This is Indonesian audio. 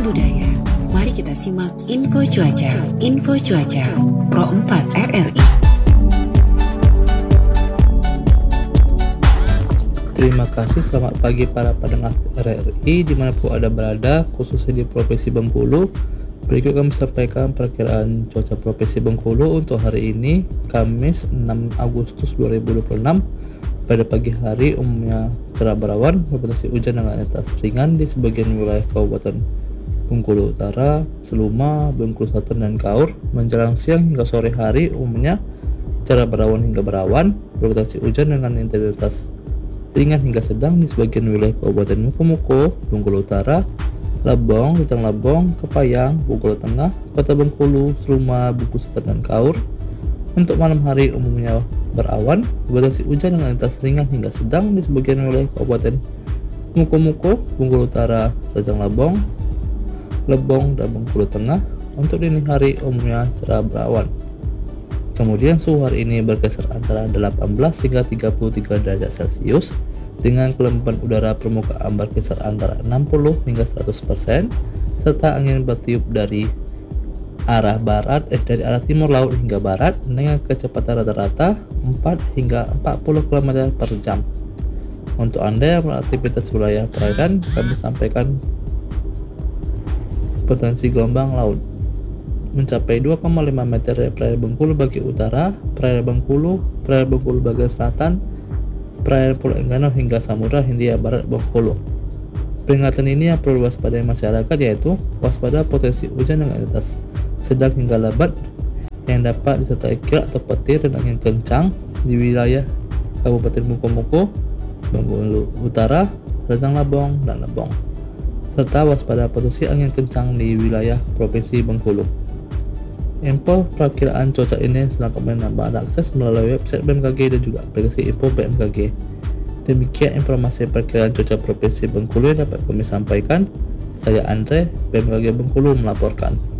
budaya. Mari kita simak info cuaca Pro 4 RRI. Terima kasih, selamat pagi para pendengar RRI dimanapun Anda berada, khususnya di Provinsi Bengkulu. Berikut kami sampaikan perkiraan cuaca Provinsi Bengkulu untuk hari ini, Kamis 6 Agustus 2026. Pada pagi hari umumnya cerah berawan, berpotensi hujan dengan intensitas ringan di sebagian wilayah Kabupaten Bengkulu Utara, Seluma, Bengkulu Selatan, dan Kaur. Menjelang siang hingga sore hari umumnya cerah berawan hingga berawan, berpotensi hujan dengan intensitas ringan hingga sedang di sebagian wilayah Kabupaten Mukomuko, Bengkulu Utara, Lebong, Rejang Lebong, Kepayang, Bengkulu Tengah, Kota Bengkulu, Seluma, Bengkulu Selatan, dan Kaur. Untuk malam hari umumnya berawan, berpotensi hujan dengan intensitas ringan hingga sedang di sebagian wilayah Kabupaten Mukomuko, Bengkulu Utara, Rejang Lebong, dan Bengkulu Tengah. Untuk dini hari umumnya cerah berawan. Kemudian suhu hari ini berkisar antara 18 hingga 33 derajat Celcius dengan kelembapan udara permukaan berkisar antara 60 hingga 100%, serta angin bertiup dari arah timur laut hingga barat dengan kecepatan rata-rata 4 hingga 40 km per jam. Untuk Anda yang beraktivitas wilayah perairan, kami sampaikan potensi gelombang laut mencapai 2,5 meter dari perairan Bengkulu bagian utara, perairan Bengkulu bagian selatan, perairan Pulau Enggano hingga Samudra Hindia Barat Bengkulu. Peringatan ini yang perlu diwaspadai masyarakat yaitu waspada potensi hujan dengan intensitas sedang hingga lebat yang dapat disertai kilat atau petir dan angin kencang di wilayah Kabupaten Mukomuko, Bengkulu Utara, Rejang Lebong, dan Lebong, serta waspada potensi angin kencang di wilayah Provinsi Bengkulu. Info perakiraan cuaca ini silakan menambah akses melalui website BMKG dan juga aplikasi info BMKG. Demikian informasi perkiraan cuaca Provinsi Bengkulu yang dapat kami sampaikan. Saya Andre, BMKG Bengkulu melaporkan.